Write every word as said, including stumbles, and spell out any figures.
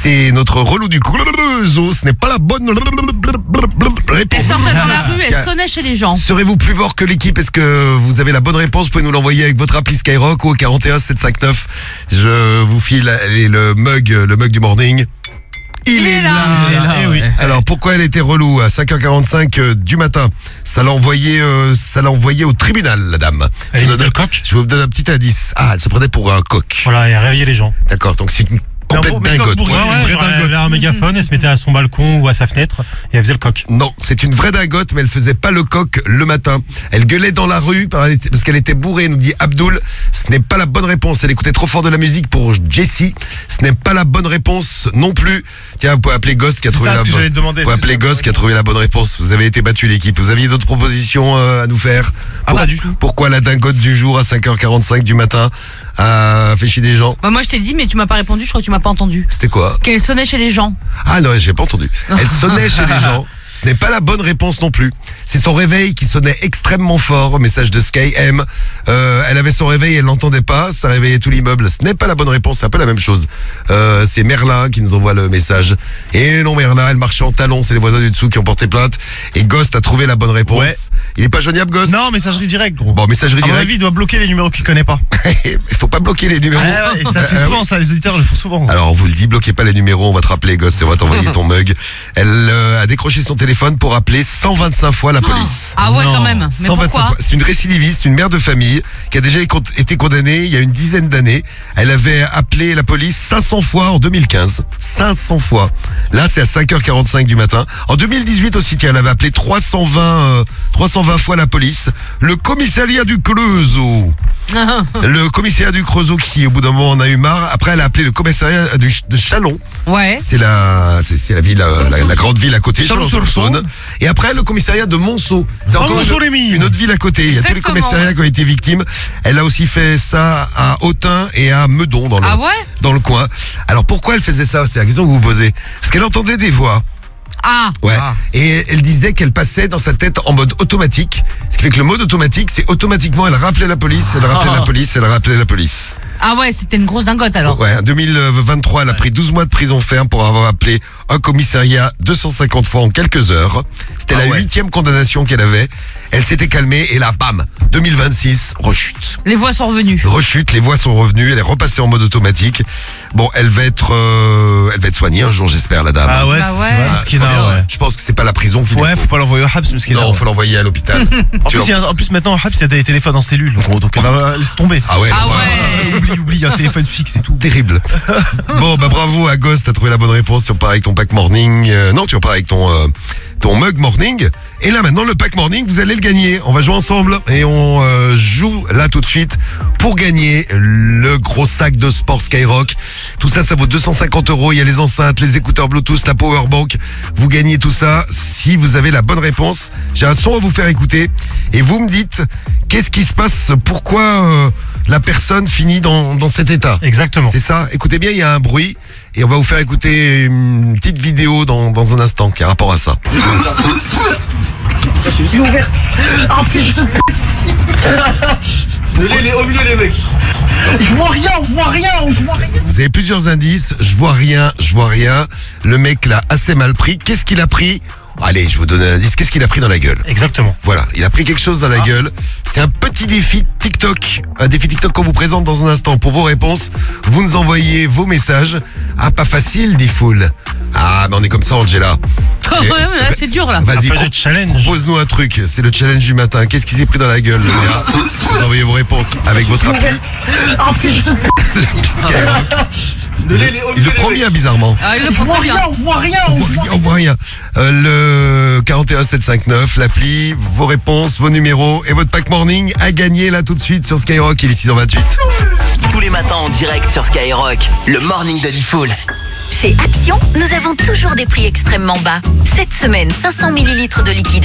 c'est notre relou du Creusot. Ce n'est pas la bonne réponse. Elle sortait dans la rue, elle sonnait chez les gens. Serez-vous plus fort que l'équipe? Est-ce que vous avez la bonne réponse? Vous pouvez nous l'envoyer avec votre appli Skyrock au quarante et un sept cent cinquante-neuf. Je vous file le mug, le mug du morning. Il, Il est, est là, là. Il est là. Eh oui. Alors pourquoi elle était relou à cinq heures quarante-cinq euh, du matin? Ça l'a envoyé, euh, ça l'a envoyé au tribunal, la dame. Elle Je vous, imitait donne, le coq. je vous donne un petit indice. Ah, elle se prenait pour un coq. Voilà, et a réveillé les gens. D'accord, donc c'est une complète mais dingote. pour- Ouais, Une ouais, vraie genre, elle dingote. avait un mégaphone, elle se mettait à son balcon ou à sa fenêtre et elle faisait le coq. Non, c'est une vraie dingote, mais elle faisait pas le coq le matin. Elle gueulait dans la rue parce qu'elle était bourrée, nous dit Abdoul. Ce n'est pas la bonne réponse. Elle écoutait trop fort de la musique pour Jessie. Ce n'est pas la bonne réponse non plus. Tiens, vous pouvez appeler Ghost qui a C'est trouvé ça la ce que bonne. j'allais te demander. Vous pouvez c'est appeler ça. Ghost qui a trouvé la bonne réponse. Vous avez été battu l'équipe. Vous aviez d'autres propositions euh, à nous faire? Ah, pas du tout. Pourquoi la dingote du jour à cinq heures quarante-cinq du matin a fait chier des gens? Bah, moi je t'ai dit, mais tu m'as pas répondu, je crois que tu m'as pas entendu. C'était quoi? Qu'elle sonnait chez les gens. Ah non, j'ai pas entendu. Elle sonnait chez les gens. Ce n'est pas la bonne réponse non plus. C'est son réveil qui sonnait extrêmement fort. Message de Sky M. Euh, elle avait son réveil, elle l'entendait pas. Ça réveillait tout l'immeuble. Ce n'est pas la bonne réponse. C'est un peu la même chose. Euh, c'est Merlin qui nous envoie le message. Et non, Merlin, elle marchait en talons. C'est les voisins du dessous qui ont porté plainte. Et Ghost a trouvé la bonne réponse. Ouais. Il est pas joignable, Ghost? Non, messagerie directe, gros. Bon, messagerie À mon directe. avis, il doit bloquer les numéros qu'il connaît pas. Il faut pas bloquer les numéros. Ah ouais, et ça fait Ah, souvent, ça, les auditeurs le font souvent. Alors on vous le dit, bloquez pas les numéros, on va te rappeler, Ghost, et on va t'envoyer ton mug. Elle euh, a décroché son téléphone pour appeler cent vingt-cinq fois la police. Ah ouais, Non. quand même. Mais cent vingt-cinq pourquoi fois. C'est une récidiviste, une mère de famille qui a déjà été condamnée il y a une dizaine d'années. Elle avait appelé la police cinq cents fois en deux mille quinze. cinq cents fois. Là, c'est à cinq heures quarante-cinq du matin. En deux mille dix-huit aussi, tiens, elle avait appelé trois cent vingt, euh, trois cent vingt fois la police. Le commissariat du Creusot. Le commissariat du Creusot qui, au bout d'un moment, en a eu marre. Après, elle a appelé le commissariat du, de Chalon. Ouais. C'est la, c'est, c'est la ville, euh, la, la grande ville à côté, Chalon-sur-Saône. Chalon-sur-Saône. Et après, le commissariat de Monceau. C'est Oh, encore Monceau-les-Mines. une, une autre ville à côté. Il y a tous les Exactement. commissariats qui ont été victimes. Elle a aussi fait ça à Autun et à Meudon dans le, Ah ouais dans le coin. Alors pourquoi elle faisait ça? C'est la question que vous vous posez. Parce qu'elle entendait des voix. Ah. Ouais. Ah. Et elle disait qu'elle passait dans sa tête en mode automatique. Ce qui fait que le mode automatique, c'est automatiquement, elle rappelait la police, elle rappelait Ah. la police, elle rappelait la police. Ah ouais, c'était une grosse dingote alors. Ouais, en deux mille vingt-trois, elle a pris douze mois de prison ferme pour avoir appelé un commissariat deux cent cinquante fois en quelques heures. C'était Ah la ouais. huitième condamnation qu'elle avait. Elle s'était calmée et là, bam, deux mille vingt-six, rechute. Les voix sont revenues. Rechute, les voix sont revenues, elle est repassée en mode automatique. Bon, elle va être, euh, elle va être soignée un jour, j'espère, la dame. Ah ouais, Bah c'est ouais. vrai, Ah, parce je, qu'il pense, a, ouais. je pense que c'est pas la prison qu'il lui Ouais, faut. faut pas l'envoyer au Habs, parce qu'il a. Non, faut l'envoyer à l'hôpital. En Tu plus, il y a- en plus, maintenant, au Habs, il y a des téléphones en cellule, gros, donc elle va laisse tomber. Ah ouais, Ah non, ouais. Oublie, oublie, il y a un téléphone fixe et tout. terrible. Bon, bah bravo à Ghost, t'as trouvé la bonne réponse. Tu repars avec ton pack morning. Euh, non, tu repars avec ton euh, ton mug morning. Et là maintenant, le pack morning, vous allez le gagner. On va jouer ensemble et on euh, joue là tout de suite pour gagner le gros sac de sport Skyrock. Tout ça, ça vaut deux cent cinquante euros. Il y a les enceintes, les écouteurs Bluetooth, la powerbank. Vous gagnez tout ça si vous avez la bonne réponse. J'ai un son à vous faire écouter et vous me dites qu'est-ce qui se passe, pourquoi euh, la personne finit dans, dans cet état. Exactement. C'est ça. Écoutez bien, il y a un bruit et on va vous faire écouter une petite vidéo dans, dans un instant qui a rapport à ça. Je suis ouvert. Oh fils de pute. Il est au milieu les mecs. Je vois rien, je vois rien, je vois rien. Vous avez plusieurs indices. Je vois rien, je vois rien. Le mec l'a assez mal pris. Qu'est-ce qu'il a pris? Allez, je vous donne un indice. Qu'est-ce qu'il a pris dans la gueule? Exactement. Voilà, il a pris quelque chose dans la gueule. C'est un petit défi TikTok. Un défi TikTok qu'on vous présente dans un instant. Pour vos réponses, vous nous envoyez vos messages. Ah, pas facile, dit Foul. Ah, mais on est comme ça, Angela. Ouais, ouais, là, c'est dur là. Vas-y, Un peu de challenge. propose-nous un truc. C'est le challenge du matin. Qu'est-ce qui s'est pris dans la gueule, le gars? Vous envoyez vos réponses avec votre appli. Oh fils de pute. Skyrock. Il est au Il milieu le prend les bien, mecs. bizarrement. Ah, il le Je prend vois très bien. rien, je vois rien. On je voit vois rien, on voit rien. Euh, le quarante et un sept cent cinquante-neuf, l'appli, vos réponses, vos numéros et votre pack morning à gagner là tout de suite sur Skyrock. Il est six heures vingt-huit. Tous les matins en direct sur Skyrock, le morning de Diffoul. Chez Action, nous avons toujours des prix extrêmement bas. Cette semaine, cinq cents millilitres de liquide